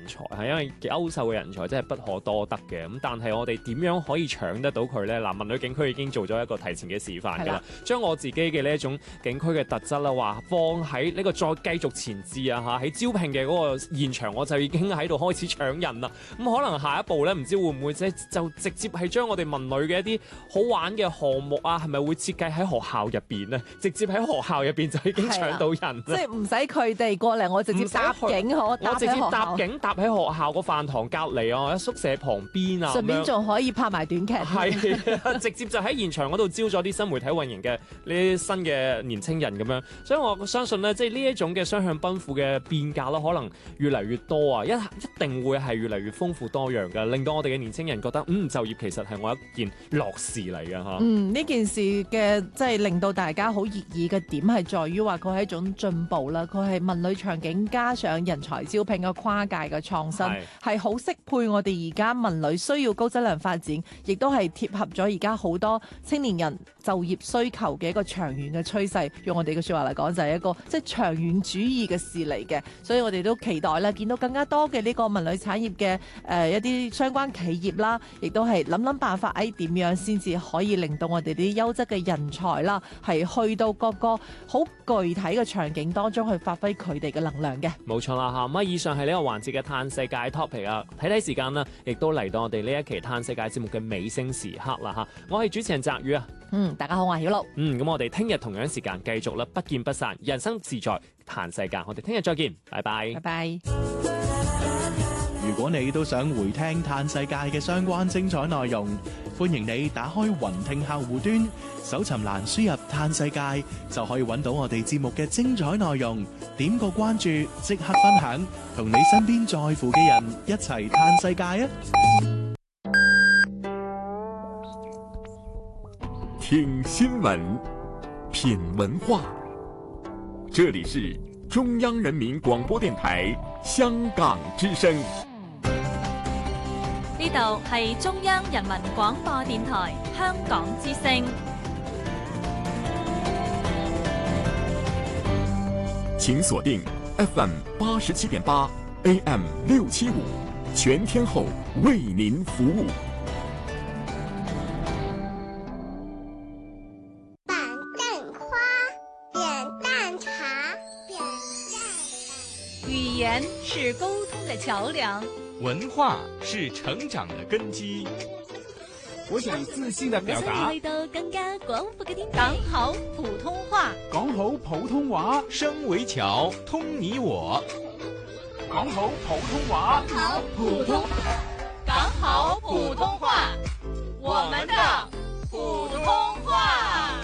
才，係因為優秀嘅人才真係不可多得嘅。咁但係我哋點樣可以搶得到佢呢？嗱，文旅景區已經做咗一個提前嘅示範㗎啦，將我自己嘅呢一種景區嘅特質啦，話放喺呢個再繼續前置啊嚇，喺招聘嘅嗰個現場我就已經喺度開始搶人啦。咁可能下一步呢，唔知會唔會就直接係將我哋文旅嘅一啲好玩嘅項目啊，係咪會設計喺學校入邊呢？直接喺學校入邊就已經搶到人， 即係唔使佢哋過嚟，我直接搭景，我直接搭景搭喺學校個飯堂隔離啊，喺宿舍旁邊啊， 順便仲可以拍埋短劇， 係直接就喺現場嗰度招咗啲新媒體運營嘅呢啲新嘅年青人咁樣，所以我相信呢，即係呢一種嘅雙向奔赴嘅變革啦，可能越嚟越多啊，一定會係越嚟越豐富多樣嘅，令到我哋嘅年青人覺得就業其實係我一件樂事嚟嘅嚇。 呢件事嘅即係令到大家好熱議嘅點係在於話佢係一種進步啦，佢係文旅場景加上人才招聘嘅跨界嘅創新，係好適配我哋而家文旅需要高質量發展，亦都係貼合咗而家好多青年人就業需求嘅一個長遠嘅趨勢。用我哋嘅説話嚟講，就係一個即係長遠主義嘅事嚟嘅。所以我哋都期待啦，見到更加多嘅呢個文旅產業嘅一啲相關企業啦，亦都係諗辦法點樣先至可以令到我哋啲優質嘅人才啦，係去到各個好具體嘅場景當中去發揮佢哋嘅能量嘅。 冇錯啦嚇，咁以上係呢個環節嘅嘆世界 topic 啊，睇時間啦，亦都嚟到我哋呢一期嘆世界節目嘅尾聲時刻啦嚇，我係主持人澤宇啊。 大家好，我係曉露。 咁我哋聽日同樣時間繼續啦，不見不散。人生自在嘆世界，我哋聽日再見，拜拜。 拜拜。 如果你都想回聽嘆世界嘅相關精彩內容，歡迎你打開雲聽客戶端，搜尋欄輸入嘆世界，就可以揾到我哋節目嘅精彩內容。點個關注，即刻分享，同你身邊在乎嘅人一齊嘆世界啊！ 聽新聞，品文化，這裡是中央人民廣播電台香港之聲。 呢度係中央人民廣播電台香港之聲。 請鎖定 FM 87.8 AM 675，全天候為您服務。 板凳花，扁擔茶，扁擔。 語言是溝通的橋樑， 文化是成長的根基。我想自信地表達。 去到更加廣闊嘅天地。講好普通話， 講好普通話，聲為橋，通你我。講好普通話， 講好普通話，我們的普通話。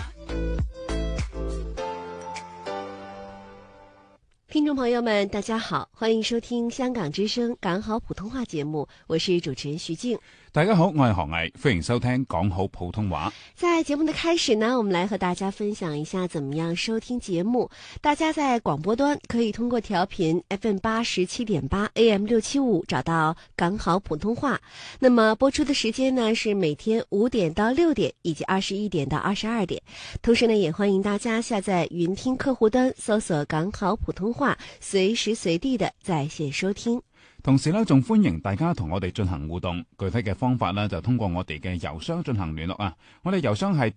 聽眾朋友們，大家好，歡迎收聽香港之聲講好普通話節目，我是主持人徐靜。 大家好，我係何毅，歡迎收聽講好普通話。 在節目的開始呢，我們來和大家分享一下怎麼樣收聽節目。大家在廣播端可以通過調頻 FM 87.8 AM 675找到講好普通話。那麼播出的時間呢是每天5點到6點以及21點到22點。同時呢，也歡迎大家下載雲聽客戶端，搜索講好普通話，隨時隨地的在線收聽。 同時呢，仲歡迎大家同我哋進行互動，具體嘅方法呢，就通過我哋嘅郵箱進行聯絡啊。我哋郵箱係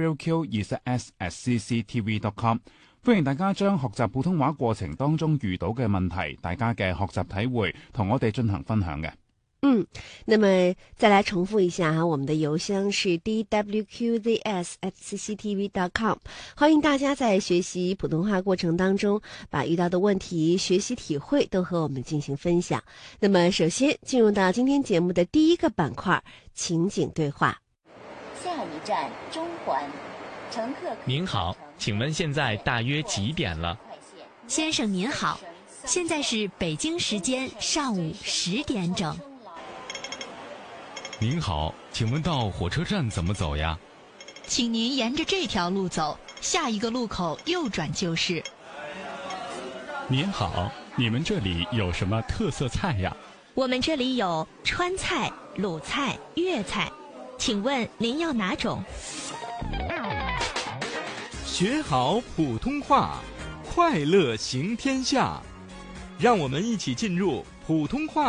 dwq20s@cctv.com。歡迎大家將學習普通話過程當中遇到嘅問題，大家嘅學習體會，同我哋進行分享嘅。 那麼再來重複一下哈，我們的郵箱是 dwqzs@cctv.com。歡迎大家在學習普通話過程當中，把遇到的問題、學習體會都和我們進行分享。那麼首先進入到今天節目的第一個板塊，情景對話。 下一站中環，乘客。 您好，請問現在大約幾點了？ 先生您好，現在是北京時間上午10點整。 您好，請問到火車站怎麼走呀？ 請您沿着這條路走，下一個路口右轉就是。 您好，你們這裡有什麼特色菜呀？ 我們這裡有川菜、魯菜、粵菜，請問您要哪種？ 學好普通話，快樂行天下。讓我們一起進入普通話